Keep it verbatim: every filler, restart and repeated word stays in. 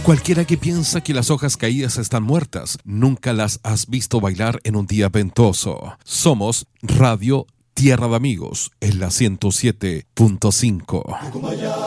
Cualquiera que piensa que las hojas caídas están muertas, nunca las has visto bailar en un día ventoso. Somos Radio Tierra de Amigos en la ciento siete punto cinco.